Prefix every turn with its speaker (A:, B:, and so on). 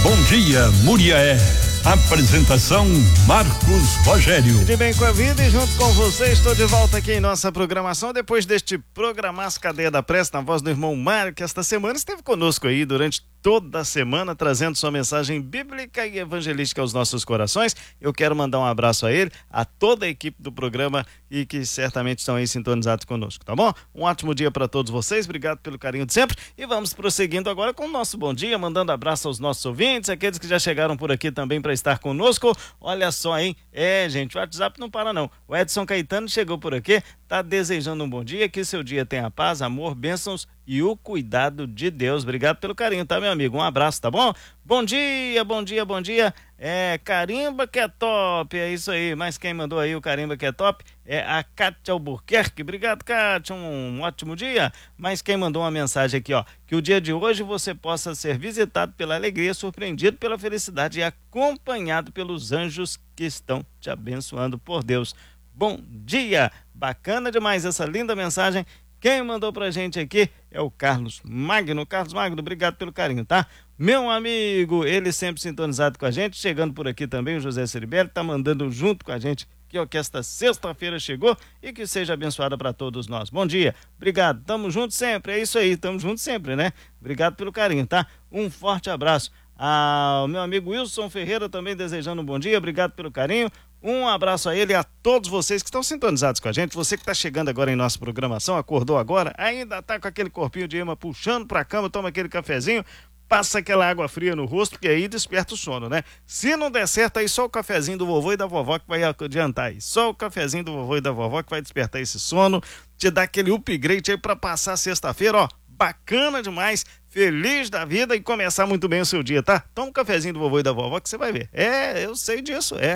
A: Bom dia, Muriaé. Apresentação Marcos Rogério.
B: De bem com a vida e junto com você estou de volta aqui em nossa programação depois deste programaço Cadeia da Prece na voz do irmão Mário, que esta semana esteve conosco aí durante toda a semana trazendo sua mensagem bíblica e evangelística aos nossos corações. Eu quero mandar um abraço a ele, a toda a equipe do programa e que certamente estão aí sintonizados conosco, tá bom? Um ótimo dia para todos vocês, obrigado pelo carinho de sempre e vamos prosseguindo agora com o nosso bom dia, mandando abraço aos nossos ouvintes, aqueles que já chegaram por aqui também para estar conosco. Olha só, hein? Gente, o WhatsApp não para não. O Edson Caetano chegou por aqui, tá desejando um bom dia, que seu dia tenha paz, amor, bênçãos e o cuidado de Deus. Obrigado pelo carinho, tá, meu amigo? Um abraço, tá bom? Bom dia, bom dia, bom dia. Carimba que é top, é isso aí. Mas quem mandou aí o carimba que é top é a Cátia Albuquerque. Obrigado, Cátia, um ótimo dia. Mas quem mandou uma mensagem aqui, ó, que o dia de hoje você possa ser visitado pela alegria, surpreendido pela felicidade e acompanhado pelos anjos que estão te abençoando por Deus. Bom dia, bacana demais essa linda mensagem. Quem mandou pra gente aqui é o Carlos Magno. Carlos Magno, obrigado pelo carinho, tá? Meu amigo, ele sempre sintonizado com a gente, chegando por aqui também o José Ceribelli, tá mandando junto com a gente que esta sexta-feira chegou e que seja abençoada para todos nós. Bom dia, obrigado, tamo junto sempre, é isso aí, tamo junto sempre, né? Obrigado pelo carinho, tá? Um forte abraço. O meu amigo Wilson Ferreira também desejando um bom dia, obrigado pelo carinho. Um abraço a ele e a todos vocês que estão sintonizados com a gente. Você que está chegando agora em nossa programação, acordou agora, ainda está com aquele corpinho de ema puxando para a cama, toma aquele cafezinho, passa aquela água fria no rosto, porque aí desperta o sono, né? Se não der certo, aí só o cafezinho do vovô e da vovó que vai adiantar aí. Só o cafezinho do vovô e da vovó que vai despertar esse sono, te dar aquele upgrade aí para passar sexta-feira, ó. Bacana demais, feliz da vida e começar muito bem o seu dia, tá? Toma um cafezinho do vovô e da vovó que você vai ver. Eu sei disso,